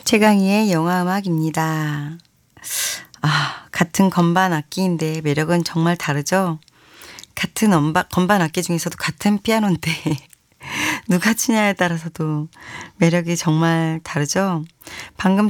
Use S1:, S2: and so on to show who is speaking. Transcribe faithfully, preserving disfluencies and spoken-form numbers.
S1: 최강희의 영화음악입니다. 아, 같은 건반 악기인데 매력은 정말 다르죠? 같은 엄바, 건반 악기 중에서도 같은 피아노인데 누가 치냐에 따라서도 매력이 정말 다르죠? 방금